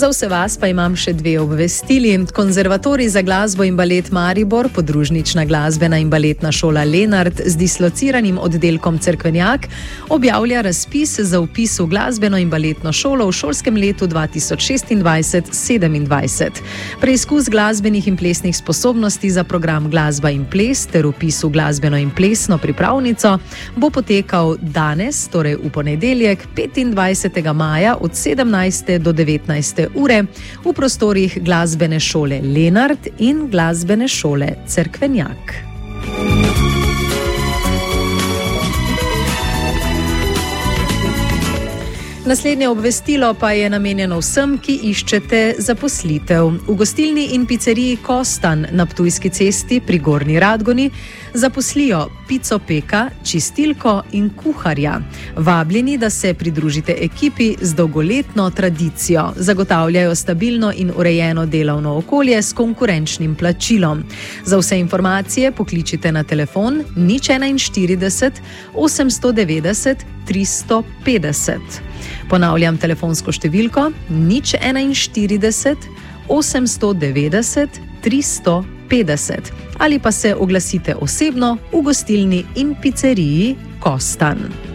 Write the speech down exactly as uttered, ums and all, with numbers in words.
Za vse vas pa imam še dve obvestili. Konzervatorij za glasbo in balet Maribor, podružnična glasbena in baletna šola Lenart z dislociranim oddelkom Cerkvenjak objavlja razpis za vpis v glasbeno in baletno šolo v šolskem letu dva tisoč šestindvajset sedemindvajset. Preizkus glasbenih in plesnih sposobnosti za program Glasba in ples ter vpis v glasbeno in plesno pripravnico bo potekal danes, torej v ponedeljek, petindvajsetega maja od sedemnajste do devetnajste ure v prostorih glasbene šole Lenart in glasbene šole Cerkvenjak. Naslednje obvestilo pa je namenjeno vsem, ki iščete zaposlitev. V gostilni in piceriji Kostan na Ptujski cesti pri Gornji Radgoni zaposlijo picopeka, čistilko in kuharja. Vabljeni, da se pridružite ekipi z dolgoletno tradicijo. Zagotavljajo stabilno in urejeno delovno okolje s konkurenčnim plačilom. Za vse informacije pokličite na telefon nič enainštirideset osemsto devetdeset tristo petdeset. Ponavljam telefonsko številko nič enainštirideset osemsto devetdeset tristo petdeset ali pa se oglasite osebno v gostilni in piceriji Kostan.